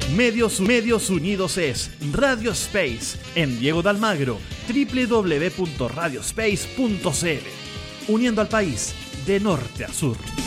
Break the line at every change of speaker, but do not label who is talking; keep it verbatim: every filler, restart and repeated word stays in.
Medios, Medios Unidos es Radio Space en Diego de Almagro, doble u doble u doble u punto radio space punto c l, uniendo al país de norte a sur.